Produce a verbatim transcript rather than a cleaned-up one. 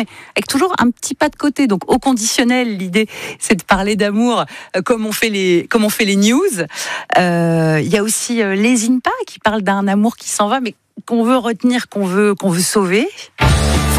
mais avec toujours un petit pas de côté. Donc au conditionnel, l'idée c'est de parler d'amour euh, comme on fait les comme on fait les news. Euh, Il y a aussi euh, Lésine pas qui parle d'un amour qui s'en va, mais qu'on veut retenir, qu'on veut qu'on veut sauver.